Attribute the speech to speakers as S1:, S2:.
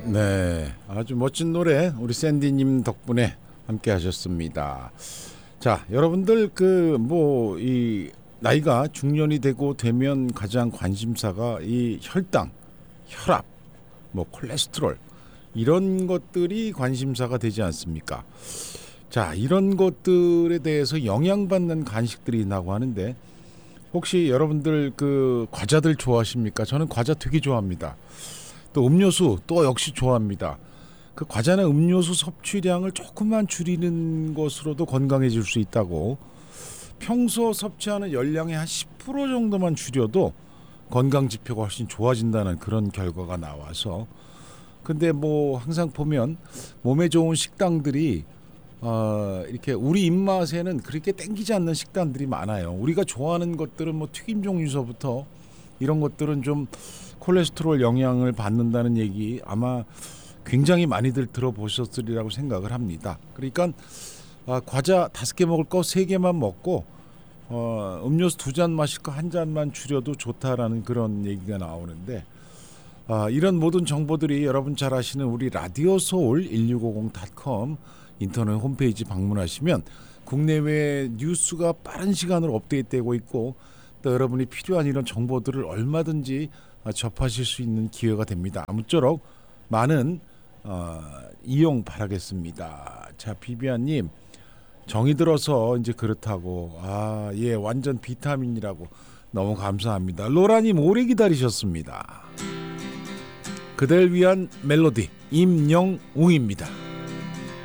S1: 네, 아주 멋진 노래 우리 샌디님 덕분에 함께 하셨습니다. 자, 여러분들 이 나이가 중년이 되면 가장 관심사가 이 혈당, 혈압, 콜레스테롤 이런 것들이 관심사가 되지 않습니까? 자, 이런 것들에 대해서 영향받는 간식들이 있다고 하는데 혹시 여러분들 과자들 좋아하십니까? 저는 과자 되게 좋아합니다. 또 음료수 또 역시 좋아합니다. 그 과자나 음료수 섭취량을 조금만 줄이는 것으로도 건강해질 수 있다고. 평소 섭취하는 열량의 한 10% 정도만 줄여도 건강 지표가 훨씬 좋아진다는 그런 결과가 나와서. 근데 항상 보면 몸에 좋은 식당들이 이렇게 우리 입맛에는 그렇게 땡기지 않는 식당들이 많아요. 우리가 좋아하는 것들은 튀김 종류서부터 이런 것들은 좀 콜레스테롤 영향을 받는다는 얘기 아마 굉장히 많이들 들어보셨으리라고 생각을 합니다. 그러니까 과자 5개 먹을 거 3개만 먹고 음료수 2잔 마실 거 1잔만 줄여도 좋다라는 그런 얘기가 나오는데 이런 모든 정보들이 여러분 잘 아시는 우리 라디오서울 1650.com 인터넷 홈페이지 방문하시면 국내외 뉴스가 빠른 시간으로 업데이트되고 있고 또 여러분이 필요한 이런 정보들을 얼마든지 접하실 수 있는 기회가 됩니다. 아무쪼록 많은 이용 바라겠습니다. 자, 비비안님 정이 들어서 이제 그렇다고 예 완전 비타민이라고 너무 감사합니다. 로라님 오래 기다리셨습니다. 그댈 위한 멜로디 임영웅입니다.